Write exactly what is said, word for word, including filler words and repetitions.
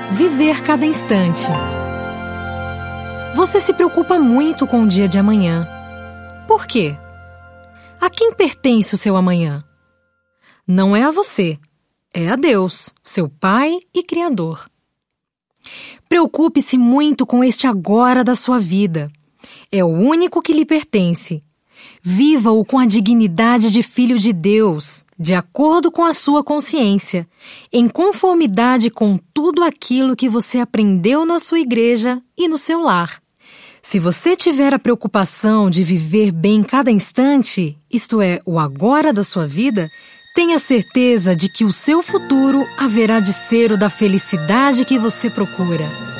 Viver cada instante. Você se preocupa muito com o dia de amanhã. Por quê? A quem pertence o seu amanhã? Não é a você, é a Deus, seu Pai e Criador. Preocupe-se muito com este agora da sua vida. É o único que lhe pertence. Viva-o com a dignidade de filho de Deus, de acordo com a sua consciência, em conformidade com tudo aquilo que você aprendeu na sua igreja e no seu lar. Se você tiver a preocupação de viver bem cada instante, isto é, o agora da sua vida, tenha certeza de que o seu futuro haverá de ser o da felicidade que você procura.